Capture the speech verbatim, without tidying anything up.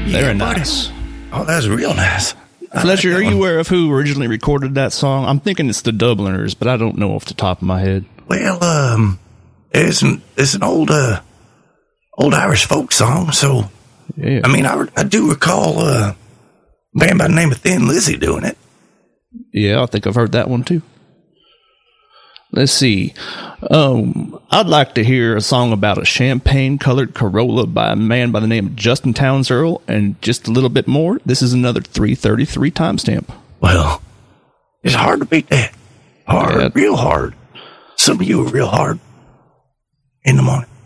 Very nice. Oh, that's real nice. Fletcher, are you aware of who originally recorded that song? I'm thinking it's the Dubliners, but I don't know off the top of my head. Well, um, it's an, it's an old, uh, old Irish folk song, so, yeah. I mean, I, I do recall uh, a band by the name of Thin Lizzy doing it. Yeah, I think I've heard that one too. Let's see. Um, I'd like to hear a song about a champagne-colored Corolla by a man by the name of Justin Townes Earl, and just a little bit more. This is another three thirty-three timestamp. Well, it's hard to beat that. Hard, Yeah. real hard. Some of you are real hard in the morning.